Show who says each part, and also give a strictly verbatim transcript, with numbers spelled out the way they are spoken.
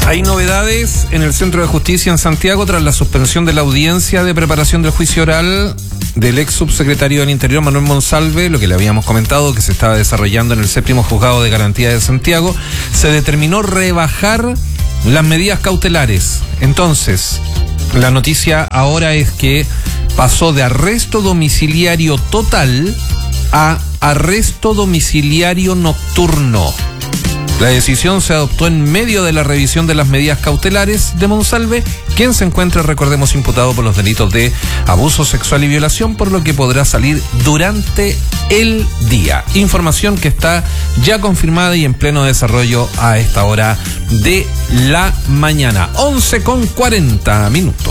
Speaker 1: Hay novedades en el Centro de Justicia en Santiago tras la suspensión de la audiencia de preparación del juicio oral del ex subsecretario del Interior, Manuel Monsalve, lo que le habíamos comentado que se estaba desarrollando en el séptimo juzgado de garantía de Santiago. Se determinó rebajar las medidas cautelares. Entonces, la noticia ahora es que pasó de arresto domiciliario total a arresto domiciliario nocturno. La decisión se adoptó en medio de la revisión de las medidas cautelares de Monsalve, quien se encuentra, recordemos, imputado por los delitos de abuso sexual y violación, por lo que podrá salir durante el día. Información que está ya confirmada y en pleno desarrollo a esta hora de la mañana. once con cuarenta minutos.